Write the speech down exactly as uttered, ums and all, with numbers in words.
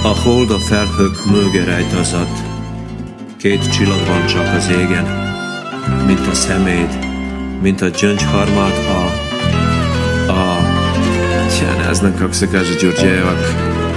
A hold a felhők mögé rejtezett, két csillag van csak az égen, mint a szeméd, mint a gyöngyharmad a... a... Tján, ez nem как se kaže Đurđevac.